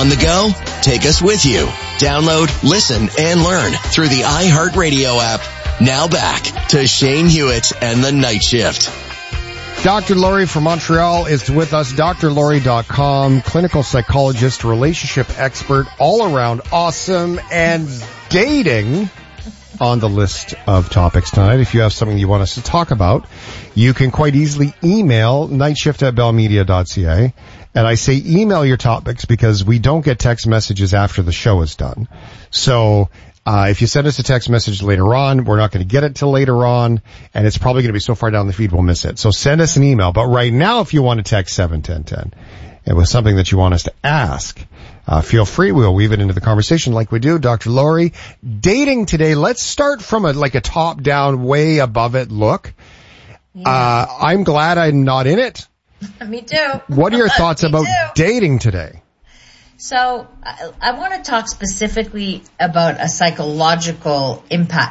On the go? Take us with you. Download, listen, and learn through the iHeartRadio app. Now back to Shane Hewitt and the Night Shift. Dr. Laurie from Montreal is with us. drlaurie.com, clinical psychologist, relationship expert, all around awesome, and dating on the list of topics tonight. If you have something you want us to talk about, you can quite easily email nightshift@bellmedia.ca. And I say email your topics because we don't get text messages after the show is done. So if you send us a text message later on, we're not going to get it till later on, and it's probably going to be so far down the feed we'll miss it. So send us an email. But right now, if you want to text 71010, and with something that you want us to ask, feel free. We'll weave it into the conversation like we do. Dr. Laurie, dating today. Let's start from a top-down, way above it look. Yeah. I'm glad I'm not in it. Me too. What are your thoughts about dating today? So I want to talk specifically about the psychological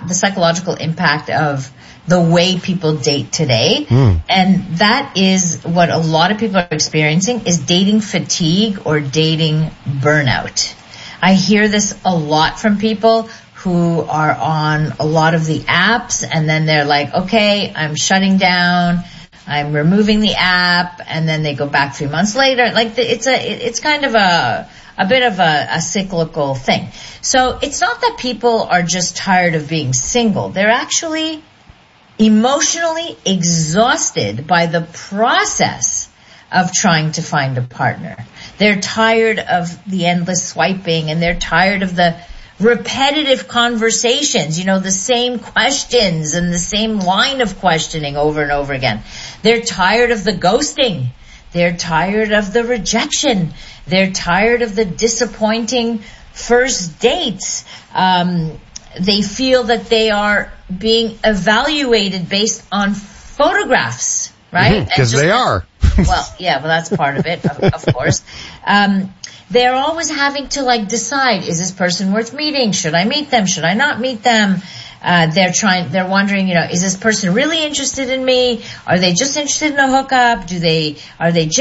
impact of the way people date today. And that is what a lot of people are experiencing, is dating fatigue or dating burnout. I hear this a lot from people who are on a lot of the apps, and then they're like, okay, I'm shutting down, I'm removing the app, and then they go back 3 months later. Like it's kind of a bit of a cyclical thing. So it's not that people are just tired of being single. They're actually emotionally exhausted by the process of trying to find a partner. They're tired of the endless swiping, and they're tired of the repetitive conversations, the same questions and the same line of questioning over and over again. They're tired of the ghosting. They're tired of the rejection. They're tired of the disappointing first dates. They feel that they are being evaluated based on photographs, right? Because they are. Well, that's part of it, of course. They're always having to decide, is this person worth meeting? Should I meet them? Should I not meet them? They're wondering, is this person really interested in me? Are they just interested in a hookup? Are they